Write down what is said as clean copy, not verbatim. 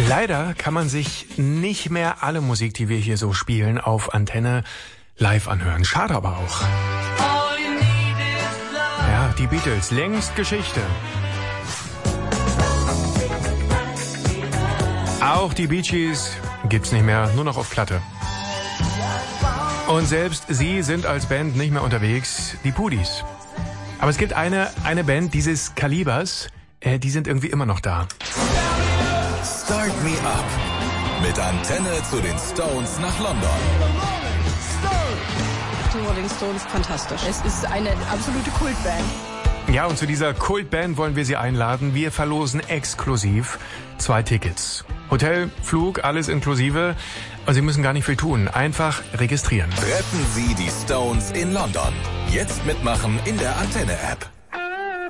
Leider kann man sich nicht mehr alle Musik, die wir hier so spielen, auf Antenne live anhören. Schade aber auch. Ja, die Beatles, längst Geschichte. Auch die Bee Gees gibt's nicht mehr, nur noch auf Platte. Und selbst sie sind als Band nicht mehr unterwegs, die Pudis. Aber es gibt eine Band dieses Kalibers, die sind irgendwie immer noch da. Start Me Up. Mit Antenne zu den Stones nach London. Die Rolling Stones, fantastisch. Es ist eine absolute Kultband. Ja, und zu dieser Kultband wollen wir Sie einladen. Wir verlosen exklusiv 2 Tickets. Hotel, Flug, alles inklusive. Und Sie müssen gar nicht viel tun. Einfach registrieren. Treffen Sie die Stones in London. Jetzt mitmachen in der Antenne-App.